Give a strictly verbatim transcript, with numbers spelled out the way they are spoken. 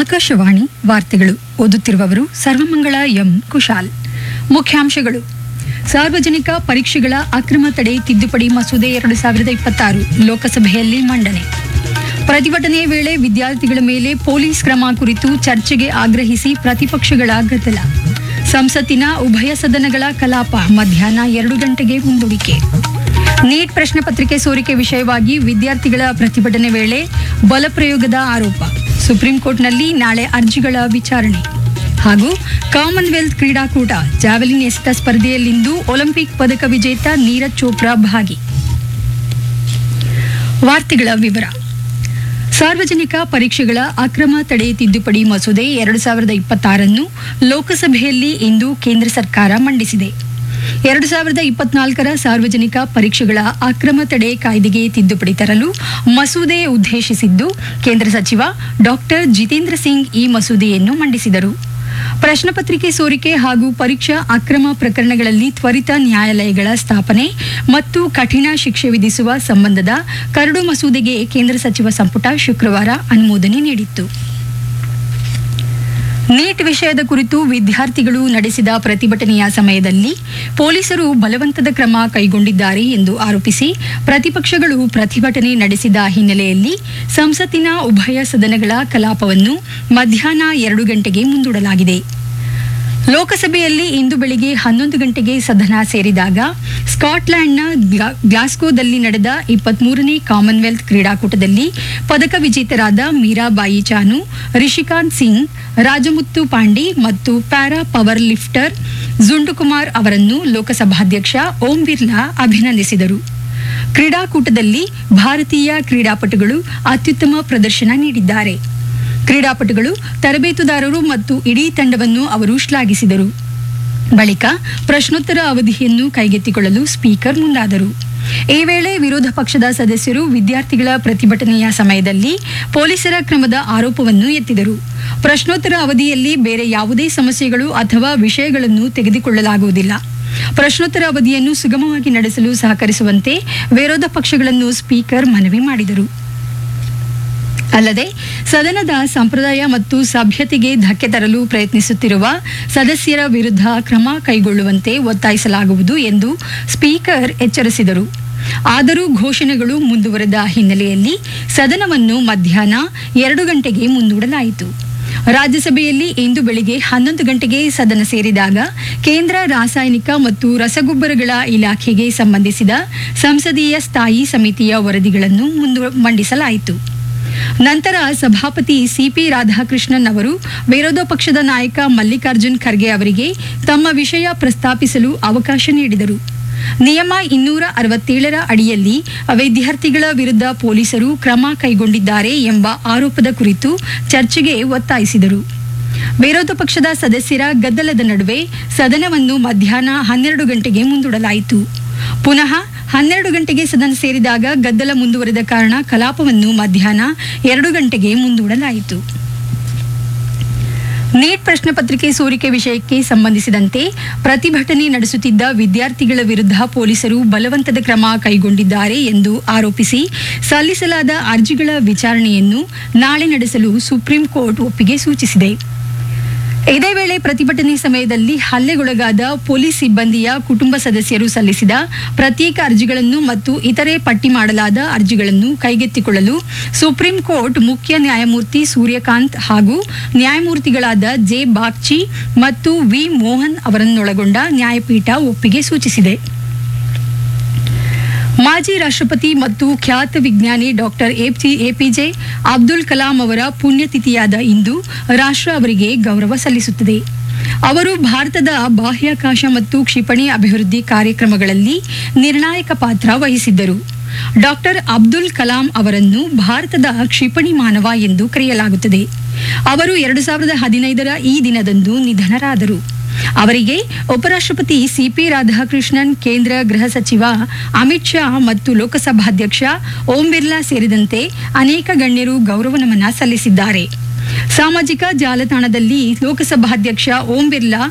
ಆಕಾಶವಾಣಿ ವಾರ್ತೆಗಳು ಓದುತ್ತಿರುವವರು ಸರ್ವಮಂಗಳ ಎಂ ಕುಶಾಲ್. ಮುಖ್ಯಾಂಶಗಳು: ಸಾರ್ವಜನಿಕ ಪರೀಕ್ಷೆಗಳ ಅಕ್ರಮ ತಡೆ ತಿದ್ದುಪಡಿ ಮಸೂದೆ ಎರಡು ಸಾವಿರದ ಇಪ್ಪತ್ತಾರು ಲೋಕಸಭೆಯಲ್ಲಿ ಮಂಡನೆ. ಪ್ರತಿಭಟನೆ ವೇಳೆ ವಿದ್ಯಾರ್ಥಿಗಳ ಮೇಲೆ ಪೊಲೀಸ್ ಕ್ರಮ ಕುರಿತು ಚರ್ಚೆಗೆ ಆಗ್ರಹಿಸಿ ಪ್ರತಿಪಕ್ಷಗಳ ಗದ್ದಲ. ಸಂಸತ್ತಿನ ಉಭಯ ಸದನಗಳ ಕಲಾಪ ಮಧ್ಯಾಹ್ನ ಎರಡು ಗಂಟೆಗೆ ಮುಂದೂಡಿಕೆ. ನೀಟ್ ಪ್ರಶ್ನೆ ಪತ್ರಿಕೆ ಸೋರಿಕೆ ವಿಷಯವಾಗಿ ವಿದ್ಯಾರ್ಥಿಗಳ ಪ್ರತಿಭಟನೆ ವೇಳೆ ಬಲಪ್ರಯೋಗದ ಆರೋಪ. ಸುಪ್ರೀಂ ಕೋರ್ಟ್ನಲ್ಲಿ ನಾಳೆ ಅರ್ಜಿಗಳ ವಿಚಾರಣೆ. ಹಾಗೂ ಕಾಮನ್ವೆಲ್ತ್ ಕ್ರೀಡಾಕೂಟ ಜಾವೆಲಿನ್ ಎಸೆತ ಸ್ಪರ್ಧೆಯಲ್ಲಿಂದು ಒಲಿಂಪಿಕ್ ಪದಕ ವಿಜೇತ ನೀರಜ್ ಚೋಪ್ರಾ ಭಾಗಿ. ವಾರ್ತೆಗಳ ವಿವರ. ಸಾರ್ವಜನಿಕ ಪರೀಕ್ಷೆಗಳ ಅಕ್ರಮ ತಡೆ ತಿದ್ದುಪಡಿ ಮಸೂದೆ ಎರಡು ಸಾವಿರದ ಇಪ್ಪತ್ತಾರನ್ನು ಲೋಕಸಭೆಯಲ್ಲಿ ಇಂದು ಕೇಂದ್ರ ಸರ್ಕಾರ ಮಂಡಿಸಿದೆ. ಎರಡು ಸಾವಿರದ ಇಪ್ಪತ್ನಾಲ್ಕರ ಸಾರ್ವಜನಿಕ ಪರೀಕ್ಷೆಗಳ ಅಕ್ರಮ ತಡೆ ಕಾಯ್ದೆಗೆ ತಿದ್ದುಪಡಿ ತರಲು ಮಸೂದೆ ಉದ್ದೇಶಿಸಿದ್ದು, ಕೇಂದ್ರ ಸಚಿವ ಡಾಕ್ಟರ್ ಜಿತೇಂದ್ರ ಸಿಂಗ್ ಈ ಮಸೂದೆಯನ್ನು ಮಂಡಿಸಿದರು. ಪ್ರಶ್ನೆ ಪತ್ರಿಕೆ ಸೋರಿಕೆ ಹಾಗೂ ಪರೀಕ್ಷಾ ಅಕ್ರಮ ಪ್ರಕರಣಗಳಲ್ಲಿ ತ್ವರಿತ ನ್ಯಾಯಾಲಯಗಳ ಸ್ಥಾಪನೆ ಮತ್ತು ಕಠಿಣ ಶಿಕ್ಷೆ ವಿಧಿಸುವ ಸಂಬಂಧದ ಕರಡು ಮಸೂದೆಗೆ ಕೇಂದ್ರ ಸಚಿವ ಸಂಪುಟ ಶುಕ್ರವಾರ ಅನುಮೋದನೆ ನೀಡಿತ್ತು. ನೀಟ್ ವಿಷಯದ ಕುರಿತು ವಿದ್ಯಾರ್ಥಿಗಳು ನಡೆಸಿದ ಪ್ರತಿಭಟನೆಯ ಸಮಯದಲ್ಲಿ ಪೊಲೀಸರು ಬಲವಂತದ ಕ್ರಮ ಕೈಗೊಂಡಿದ್ದಾರೆ ಎಂದು ಆರೋಪಿಸಿ ಪ್ರತಿಪಕ್ಷಗಳು ಪ್ರತಿಭಟನೆ ನಡೆಸಿದ ಹಿನ್ನೆಲೆಯಲ್ಲಿ ಸಂಸತ್ತಿನ ಉಭಯ ಸದನಗಳ ಕಲಾಪವನ್ನು ಮಧ್ಯಾಹ್ನ ಎರಡು ಗಂಟೆಗೆ ಮುಂದೂಡಲಾಗಿದೆ. ಲೋಕಸಭೆಯಲ್ಲಿ ಇಂದು ಬೆಳಿಗ್ಗೆ ಹನ್ನೊಂದು ಗಂಟೆಗೆ ಸದನ ಸೇರಿದಾಗ ಸ್ಕಾಟ್ಲೆಂಡ್ನ ಗ್ಲಾಸ್ಗೋದಲ್ಲಿ ನಡೆದ ಇಪ್ಪತ್ಮೂರನೇ ಕಾಮನ್ವೆಲ್ತ್ ಕ್ರೀಡಾಕೂಟದಲ್ಲಿ ಪದಕ ವಿಜೇತರಾದ ಮೀರಾಬಾಯಿ ಚಾನು, ರಿಷಿಕಾಂತ್ ಸಿಂಗ್, ರಾಜಮುತ್ತು ಪಾಂಡಿ ಮತ್ತು ಪ್ಯಾರಾ ಪವರ್ ಲಿಫ್ಟರ್ ಜುಂಡುಕುಮಾರ್ ಅವರನ್ನು ಲೋಕಸಭಾಧ್ಯಕ್ಷ ಓಂ ಬಿರ್ಲಾ ಅಭಿನಂದಿಸಿದರು. ಕ್ರೀಡಾಕೂಟದಲ್ಲಿ ಭಾರತೀಯ ಕ್ರೀಡಾಪಟುಗಳು ಅತ್ಯುತ್ತಮ ಪ್ರದರ್ಶನ ನೀಡಿದ್ದಾರೆ. ಕ್ರೀಡಾಪಟುಗಳು, ತರಬೇತುದಾರರು ಮತ್ತು ಇಡೀ ತಂಡವನ್ನು ಅವರು ಶ್ಲಾಘಿಸಿದರು. ಬಳಿಕ ಪ್ರಶ್ನೋತ್ತರ ಅವಧಿಯನ್ನು ಕೈಗೆತ್ತಿಕೊಳ್ಳಲು ಸ್ಪೀಕರ್ ಮುಂದಾದರು. ಈ ವೇಳೆ ವಿರೋಧ ಪಕ್ಷದ ಸದಸ್ಯರು ವಿದ್ಯಾರ್ಥಿಗಳ ಪ್ರತಿಭಟನೆಯ ಸಮಯದಲ್ಲಿ ಪೊಲೀಸರ ಕ್ರಮದ ಆರೋಪವನ್ನು ಎತ್ತಿದರು. ಪ್ರಶ್ನೋತ್ತರ ಅವಧಿಯಲ್ಲಿ ಬೇರೆ ಯಾವುದೇ ಸಮಸ್ಯೆಗಳು ಅಥವಾ ವಿಷಯಗಳನ್ನು ತೆಗೆದುಕೊಳ್ಳಲಾಗುವುದಿಲ್ಲ. ಪ್ರಶ್ನೋತ್ತರ ಅವಧಿಯನ್ನು ಸುಗಮವಾಗಿ ನಡೆಸಲು ಸಹಕರಿಸುವಂತೆ ವಿರೋಧ ಪಕ್ಷಗಳನ್ನು ಸ್ಪೀಕರ್ ಮನವಿ ಮಾಡಿದರು. ಅಲ್ಲದೆ ಸದನದ ಸಂಪ್ರದಾಯ ಮತ್ತು ಸಭ್ಯತೆಗೆ ಧಕ್ಕೆ ತರಲು ಪ್ರಯತ್ನಿಸುತ್ತಿರುವ ಸದಸ್ಯರ ವಿರುದ್ಧ ಕ್ರಮ ಕೈಗೊಳ್ಳುವಂತೆ ಒತ್ತಾಯಿಸಲಾಗುವುದು ಎಂದು ಸ್ಪೀಕರ್ ಎಚ್ಚರಿಸಿದರು. ಆದರೂ ಘೋಷಣೆಗಳು ಮುಂದುವರೆದ ಹಿನ್ನೆಲೆಯಲ್ಲಿ ಸದನವನ್ನು ಮಧ್ಯಾಹ್ನ ಎರಡು ಗಂಟೆಗೆ ಮುಂದೂಡಲಾಯಿತು. ರಾಜ್ಯಸಭೆಯಲ್ಲಿ ಇಂದು ಬೆಳಿಗ್ಗೆ ಹನ್ನೊಂದು ಗಂಟೆಗೆ ಸದನ ಸೇರಿದಾಗ ಕೇಂದ್ರ ರಾಸಾಯನಿಕ ಮತ್ತು ರಸಗೊಬ್ಬರಗಳ ಇಲಾಖೆಗೆ ಸಂಬಂಧಿಸಿದ ಸಂಸದೀಯ ಸ್ಥಾಯಿ ಸಮಿತಿಯ ವರದಿಗಳನ್ನು ಮುಂದು ಮಂಡಿಸಲಾಯಿತು. ನಂತರ ಸಭಾಪತಿ ಸಿಪಿ ರಾಧಾಕೃಷ್ಣನ್ ಅವರು ವಿರೋಧ ಪಕ್ಷದ ನಾಯಕ ಮಲ್ಲಿಕಾರ್ಜುನ್ ಖರ್ಗೆ ಅವರಿಗೆ ತಮ್ಮ ವಿಷಯ ಪ್ರಸ್ತಾಪಿಸಲು ಅವಕಾಶ ನೀಡಿದರು. ನಿಯಮ ಇನ್ನೂರ ಅರವತ್ತೇಳರ ಅಡಿಯಲ್ಲಿ ವಿದ್ಯಾರ್ಥಿಗಳ ವಿರುದ್ಧ ಪೊಲೀಸರು ಕ್ರಮ ಕೈಗೊಂಡಿದ್ದಾರೆ ಎಂಬ ಆರೋಪದ ಕುರಿತು ಚರ್ಚೆಗೆ ಒತ್ತಾಯಿಸಿದರು. ವಿರೋಧ ಪಕ್ಷದ ಸದಸ್ಯರ ಗದ್ದಲದ ನಡುವೆ ಸದನವನ್ನು ಮಧ್ಯಾಹ್ನ ಹನ್ನೆರಡು ಗಂಟೆಗೆ ಮುಂದೂಡಲಾಯಿತು. ಪುನಃ ಹನ್ನೆರಡು ಗಂಟೆಗೆ ಸದನ ಸೇರಿದಾಗ ಗದ್ದಲ ಮುಂದುವರೆದ ಕಾರಣ ಕಲಾಪವನ್ನು ಮಧ್ಯಾಹ್ನ ಎರಡು ಗಂಟೆಗೆ ಮುಂದೂಡಲಾಯಿತು. ನೀಟ್ ಪ್ರಶ್ನೆ ಪತ್ರಿಕೆ ಸೋರಿಕೆ ವಿಷಯಕ್ಕೆ ಸಂಬಂಧಿಸಿದಂತೆ ಪ್ರತಿಭಟನೆ ನಡೆಸುತ್ತಿದ್ದ ವಿದ್ಯಾರ್ಥಿಗಳ ವಿರುದ್ಧ ಪೊಲೀಸರು ಬಲವಂತದ ಕ್ರಮ ಕೈಗೊಂಡಿದ್ದಾರೆ ಎಂದು ಆರೋಪಿಸಿ ಸಲ್ಲಿಸಲಾದ ಅರ್ಜಿಗಳ ವಿಚಾರಣೆಯನ್ನು ನಾಳೆ ನಡೆಸಲು ಸುಪ್ರೀಂ ಕೋರ್ಟ್ ಒಪ್ಪಿಗೆ ಸೂಚಿಸಿದೆ. ಇದೇ ವೇಳೆ ಪ್ರತಿಭಟನೆ ಸಮಯದಲ್ಲಿ ಹಲ್ಲೆಗೊಳಗಾದ ಪೊಲೀಸ್ ಸಿಬ್ಬಂದಿಯ ಕುಟುಂಬ ಸದಸ್ಯರು ಸಲ್ಲಿಸಿದ ಪ್ರತ್ಯೇಕ ಅರ್ಜಿಗಳನ್ನು ಮತ್ತು ಇತರೆ ಪಟ್ಟಿ ಮಾಡಲಾದ ಅರ್ಜಿಗಳನ್ನು ಕೈಗೆತ್ತಿಕೊಳ್ಳಲು ಸುಪ್ರೀಂ ಕೋರ್ಟ್ ಮುಖ್ಯ ನ್ಯಾಯಮೂರ್ತಿ ಸೂರ್ಯಕಾಂತ್ ಹಾಗೂ ನ್ಯಾಯಮೂರ್ತಿಗಳಾದ ಜೆ ಬಾಗ್ಚಿ ಮತ್ತು ವಿ ಮೋಹನ್ ಅವರನ್ನೊಳಗೊಂಡ ನ್ಯಾಯಪೀಠ ಒಪ್ಪಿಗೆ ಸೂಚಿಸಿದೆ. ಮಾಜಿ ರಾಷ್ಟ್ರಪತಿ ಮತ್ತು ಖ್ಯಾತ ವಿಜ್ಞಾನಿ ಡಾಕ್ಟರ್ ಎಪಿಜೆ ಅಬ್ದುಲ್ ಕಲಾಂ ಅವರ ಪುಣ್ಯತಿಥಿಯಾದ ಇಂದು ರಾಷ್ಟ್ರ ಅವರಿಗೆ ಗೌರವ ಸಲ್ಲಿಸುತ್ತದೆ. ಅವರು ಭಾರತದ ಬಾಹ್ಯಾಕಾಶ ಮತ್ತು ಕ್ಷಿಪಣಿ ಅಭಿವೃದ್ಧಿ ಕಾರ್ಯಕ್ರಮಗಳಲ್ಲಿ ನಿರ್ಣಾಯಕ ಪಾತ್ರ ವಹಿಸಿದ್ದರು. ಡಾಕ್ಟರ್ ಅಬ್ದುಲ್ ಕಲಾಂ ಅವರನ್ನು ಭಾರತದ ಕ್ಷಿಪಣಿ ಮಾನವ ಎಂದು ಕರೆಯಲಾಗುತ್ತದೆ. ಅವರು ಎರಡು ಸಾವಿರದ ಹದಿನೈದರ ಈ ದಿನದಂದು ನಿಧನರಾದರು. ಅವರಿಗೆ ಉಪರಾಷ್ಟ್ರಪತಿ ಸಿಪಿ ರಾಧಾಕೃಷ್ಣನ್, ಕೇಂದ್ರ ಗೃಹ ಸಚಿವ ಅಮಿತ್ ಶಾ ಮತ್ತು ಲೋಕಸಭಾಧ್ಯಕ್ಷ ಓಂ ಬಿರ್ಲಾ ಸೇರಿದಂತೆ ಅನೇಕ ಗಣ್ಯರು ಗೌರವ ನಮನ ಸಲ್ಲಿಸಿದ್ದಾರೆ. ಸಾಮಾಜಿಕ ಜಾಲತಾಣದಲ್ಲಿ ಲೋಕಸಭಾಧ್ಯಕ್ಷ ಓಂ ಬಿರ್ಲಾ